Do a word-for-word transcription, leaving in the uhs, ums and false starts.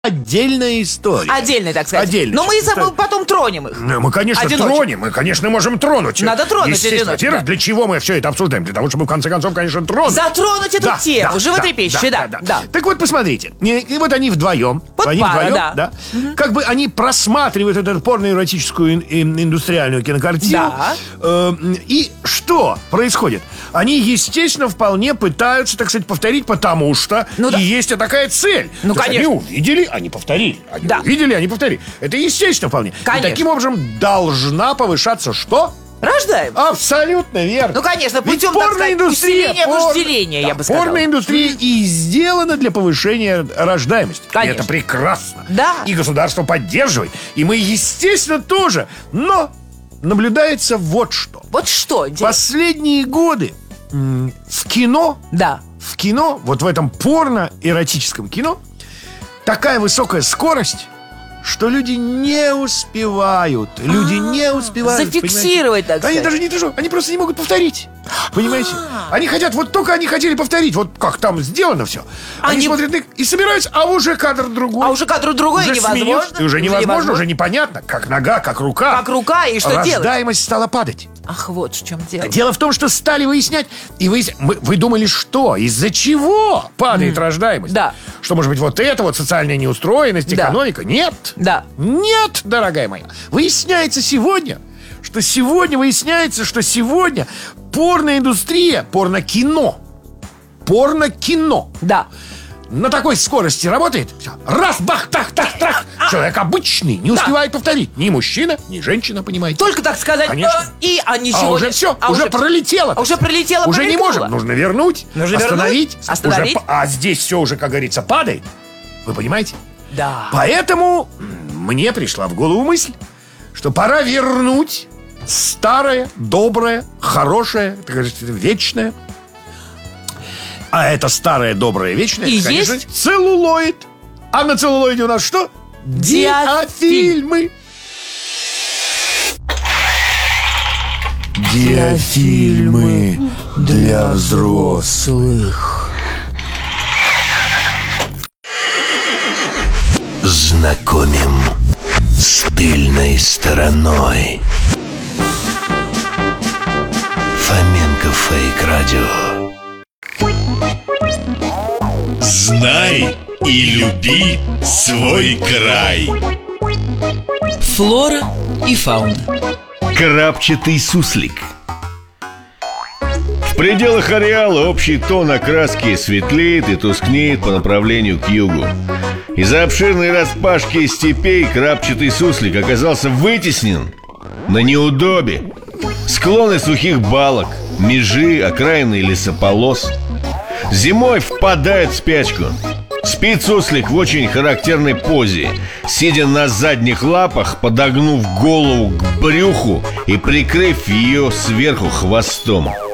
отдельная история. Отдельная, так сказать. Отдельная. Но мы и за- потом тронем их. Ну, мы, конечно, Одиночек. тронем. Мы, конечно, можем тронуть. Надо тронуть Естественно. одиночек, Во-первых, да. для чего мы все это обсуждаем? Для того, чтобы, в конце концов, конечно, тронуть. Затронуть эту Да, тему, да, животрепещущую, да, да, да. Так вот, посмотрите. И, и вот они вдвоем. Вот они пара, вдвоем, да. да. Как бы они просматривают эту порно-эротическую ин- ин- индустриальную кинокартину. Да. Э, и что происходит? Они, естественно, вполне пытаются, так сказать, повторить, потому что Ну и да. есть такая цель. Ну, То есть конечно. Они увидели, они повторили. Они Да. увидели, они повторили. Это естественно вполне. Конечно. И таким образом должна повышаться что? Рождаем. Абсолютно верно. Ну, конечно, Ведь путем, так сказать, порноиндустрия, усиления пор- вожделения, да, я бы сказала. порноиндустрия и сделана для повышения рождаемости. Конечно. И это прекрасно. Да. И государство поддерживает. И мы, естественно, тоже. Но наблюдается вот что. Вот что, интересно. Последние годы м, в кино, Да. в кино, вот в этом порно-эротическом кино, такая высокая скорость, что люди не успевают. Люди не успевают. зафиксировать, понимаете? так Они сказать. даже не то, что, они просто не могут повторить. Понимаете? Они хотят, вот только они хотели повторить, вот как там сделано все. Они, Они- смотрят на их и собираются, а уже кадр другой. А уже кадр другой Уже невозможно. сменился, и уже невозможно, невозможно. уже непонятно, как нога, как рука. Как рука, и что делать? Рождаемость стала падать. Ах, вот в чем дело. Дело в том, что стали выяснять, и вы, мы- вы думали, что, из-за чего падает рождаемость? Да. Что, может быть, вот это вот социальная неустроенность, Да. экономика? Нет. Да. Нет, дорогая моя. Выясняется сегодня, что сегодня выясняется, что сегодня порноиндустрия, порнокино, порнокино Да. на такой скорости работает. Всё. Раз, бах, так, так, так. Человек обычный, не успевает повторить. Ни мужчина, ни женщина, понимаете. Только так сказать. Конечно. э, И, а А ничего уже не- все, а уже пролетело. а уже пролетело, Уже не промелькнуло. можем. Нужно вернуть, Нужно остановить. вернуть, остановить. Уже па- а здесь все уже, как говорится, падает. Вы понимаете? Да. Поэтому м, мне пришла в голову мысль, что пора вернуть старое, доброе, хорошее, так сказать, вечное. А это старое, доброе, вечное, И это, конечно, есть? целлулоид. А на целлулоиде у нас что? Диафильмы. Диафильмы для взрослых. Знакомим с тыльной стороной. Фоменко Фейк Радио. Знай и люби свой край. Флора и фауна. Крапчатый суслик. В пределах ареала общий тон окраски светлеет и тускнеет по направлению к югу. Из-за обширной распашки степей крапчатый суслик оказался вытеснен на неудобе. Склоны сухих балок, межи, окраины лесополос. Зимой впадает в спячку. Спит суслик в очень характерной позе, сидя на задних лапах, подогнув голову к брюху и прикрыв ее сверху хвостом.